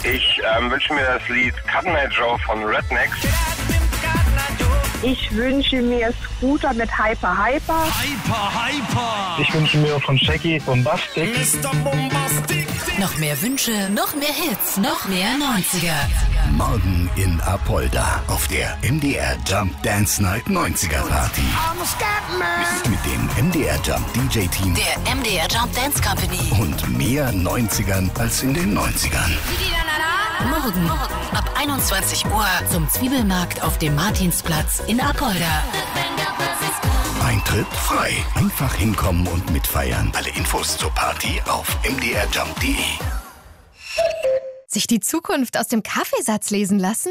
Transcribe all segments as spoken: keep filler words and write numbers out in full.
Ich ähm, wünsche mir das Lied Cotton Eye Joe von Rednecks. Ich wünsche mir Scooter mit Hyper Hyper. Hyper Hyper. Ich wünsche mir von Shaggy Bombastic. Mister Bombastic. Noch mehr Wünsche, noch mehr Hits, noch mehr neunziger. Morgen in Apolda auf der M D R Jump Dance Night neunziger Party. Mit dem M D R Jump D J-Team. Der M D R Jump Dance Company. Und mehr neunzigern als in den neunzigern. Morgen, Morgen ab einundzwanzig Uhr zum Zwiebelmarkt auf dem Martinsplatz in Apolda. Eintritt frei. Einfach hinkommen und mitfeiern. Alle Infos zur Party auf m d r jump punkt d e. Sich die Zukunft aus dem Kaffeesatz lesen lassen?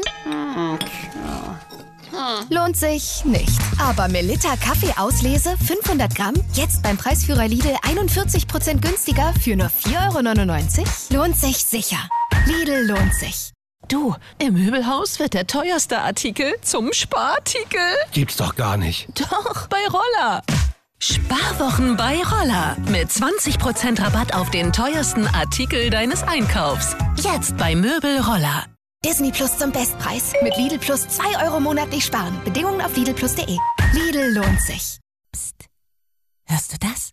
Lohnt sich nicht. Aber Melitta Kaffeeauslese fünfhundert Gramm, jetzt beim Preisführer Lidl einundvierzig Prozent günstiger für nur vier Euro neunundneunzig? Lohnt sich sicher. Lidl lohnt sich. Du, im Möbelhaus wird der teuerste Artikel zum Sparartikel. Gibt's doch gar nicht. Doch, bei Roller. Sparwochen bei Roller. Mit zwanzig Prozent Rabatt auf den teuersten Artikel deines Einkaufs. Jetzt bei Möbel Roller. Disney Plus zum Bestpreis. Mit Lidl Plus zwei Euro monatlich sparen. Bedingungen auf lidl plus punkt de. Lidl lohnt sich. Psst. Hörst du das?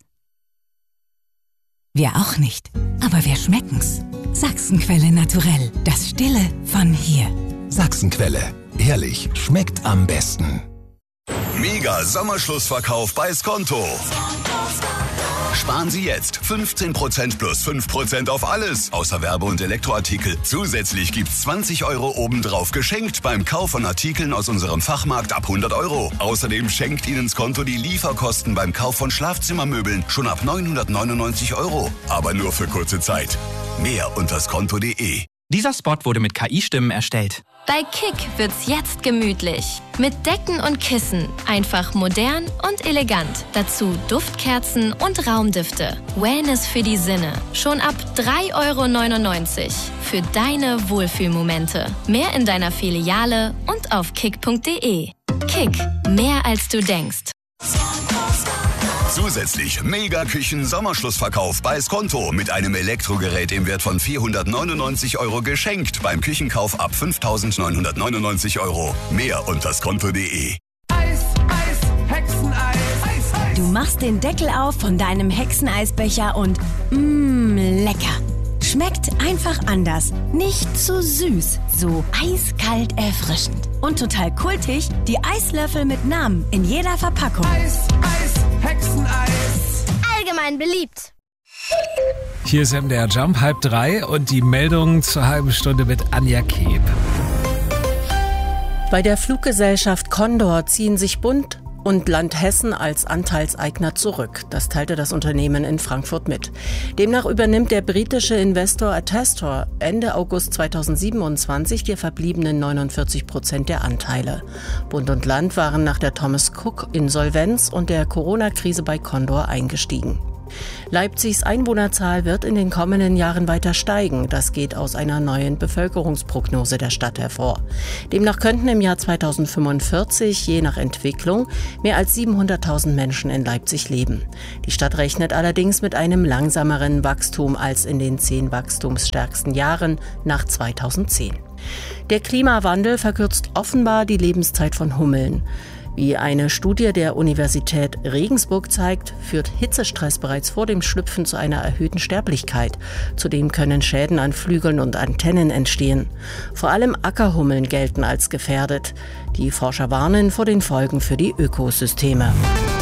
Wir auch nicht. Aber wir schmecken's. Sachsenquelle naturell. Das Stille von hier. Sachsenquelle. Ehrlich, schmeckt am besten. Mega Sommerschlussverkauf bei Skonto. Sparen Sie jetzt fünfzehn Prozent plus fünf Prozent auf alles, außer Werbe- und Elektroartikel. Zusätzlich gibt's zwanzig Euro obendrauf geschenkt beim Kauf von Artikeln aus unserem Fachmarkt ab hundert Euro. Außerdem schenkt Ihnen Skonto die Lieferkosten beim Kauf von Schlafzimmermöbeln schon ab neunhundertneunundneunzig Euro. Aber nur für kurze Zeit. Mehr unter skonto punkt de. Dieser Spot wurde mit K I-Stimmen erstellt. Bei Kick wird's jetzt gemütlich. Mit Decken und Kissen. Einfach modern und elegant. Dazu Duftkerzen und Raumdüfte. Wellness für die Sinne. Schon ab drei Euro neunundneunzig. Für deine Wohlfühlmomente. Mehr in deiner Filiale und auf kick punkt de. Kick. Mehr als du denkst. Zusätzlich Mega-Küchen-Sommerschlussverkauf bei Skonto mit einem Elektrogerät im Wert von vierhundertneunundneunzig Euro geschenkt beim Küchenkauf ab fünftausendneunhundertneunundneunzig Euro. Mehr unter skonto punkt de. Eis, Eis, Hexeneis. Eis, Eis. Du machst den Deckel auf von deinem Hexeneisbecher und mmm, lecker. Schmeckt einfach anders. Nicht zu süß, so eiskalt erfrischend. Und total kultig, die Eislöffel mit Namen in jeder Verpackung. Eis, Eis, Hexeneis. Allgemein beliebt. Hier ist M D R Jump, halb drei und die Meldung zur halben Stunde mit Anja Keb. Bei der Fluggesellschaft Condor ziehen sich Bund und Land Hessen als Anteilseigner zurück. Das teilte das Unternehmen in Frankfurt mit. Demnach übernimmt der britische Investor Attestor Ende August zweitausendsiebenundzwanzig die verbliebenen neunundvierzig Prozent der Anteile. Bund und Land waren nach der Thomas Cook Insolvenz und der Corona-Krise bei Condor eingestiegen. Leipzigs Einwohnerzahl wird in den kommenden Jahren weiter steigen. Das geht aus einer neuen Bevölkerungsprognose der Stadt hervor. Demnach könnten im Jahr zweitausendfünfundvierzig, je nach Entwicklung, mehr als siebenhunderttausend Menschen in Leipzig leben. Die Stadt rechnet allerdings mit einem langsameren Wachstum als in den zehn wachstumsstärksten Jahren nach zweitausendzehn. Der Klimawandel verkürzt offenbar die Lebenszeit von Hummeln. Wie eine Studie der Universität Regensburg zeigt, führt Hitzestress bereits vor dem Schlüpfen zu einer erhöhten Sterblichkeit. Zudem können Schäden an Flügeln und Antennen entstehen. Vor allem Ackerhummeln gelten als gefährdet. Die Forscher warnen vor den Folgen für die Ökosysteme.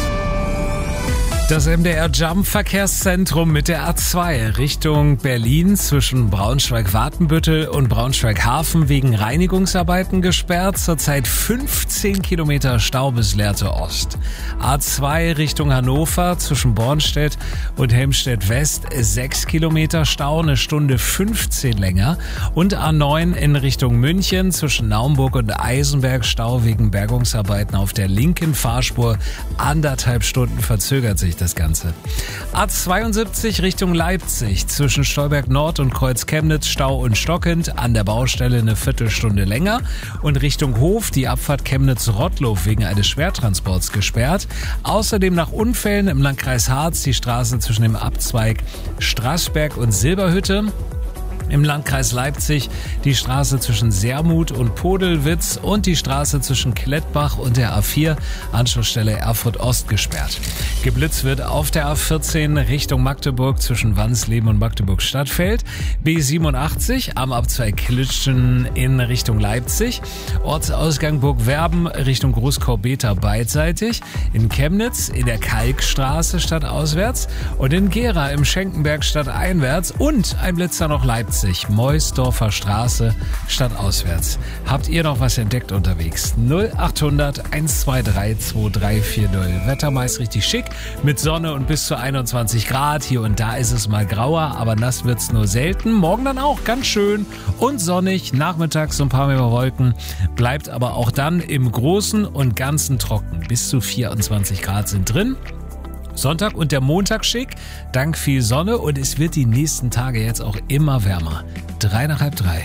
Das M D R Jump Verkehrszentrum mit der A zwei Richtung Berlin zwischen Braunschweig-Watenbüttel und Braunschweig-Hafen wegen Reinigungsarbeiten gesperrt. Zurzeit fünfzehn Kilometer Stau bis Lehrte Ost. A zwei Richtung Hannover zwischen Bornstedt und Helmstedt West sechs Kilometer Stau, eine Stunde fünfzehn länger. Und A neun in Richtung München zwischen Naumburg und Eisenberg Stau wegen Bergungsarbeiten auf der linken Fahrspur. Anderthalb Stunden verzögert sich das Ganze. A zweiundsiebzig Richtung Leipzig zwischen Stolberg Nord und Kreuz Chemnitz Stau und stockend, an der Baustelle eine Viertelstunde länger und Richtung Hof die Abfahrt Chemnitz-Rottlow wegen eines Schwertransports gesperrt. Außerdem nach Unfällen im Landkreis Harz die Straße zwischen dem Abzweig Straßberg und Silberhütte Im Landkreis Leipzig die Straße zwischen Sermuth und Podelwitz und die Straße zwischen Klettbach und der A vier, Anschlussstelle Erfurt Ost, gesperrt. Geblitzt wird auf der A vierzehn Richtung Magdeburg zwischen Wansleben und Magdeburg-Stadtfeld, B siebenundachtzig am Abzweig Klitschen in Richtung Leipzig, Ortsausgang Burgwerben Richtung Großkorbeta beidseitig, in Chemnitz in der Kalkstraße stadtauswärts und in Gera im Schenkenberg stadteinwärts und ein Blitzer noch Leipzig. Meusdorfer Straße stadtauswärts. Habt ihr noch was entdeckt unterwegs? null achthundert eins zwei drei zwei drei vier null. Wetter meist richtig schick mit Sonne und bis zu einundzwanzig Grad. Hier und da ist es mal grauer, aber nass wird's nur selten. Morgen dann auch ganz schön und sonnig. Nachmittags so ein paar mehr Wolken. Bleibt aber auch dann im Großen und Ganzen trocken. Bis zu vierundzwanzig Grad sind drin. Sonntag und der Montag schick, dank viel Sonne und es wird die nächsten Tage jetzt auch immer wärmer. Drei nach halb drei.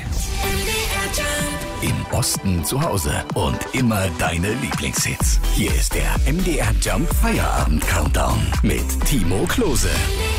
Im Osten zu Hause und immer deine Lieblingshits. Hier ist der M D R Jump Feierabend Countdown mit Timo Klose.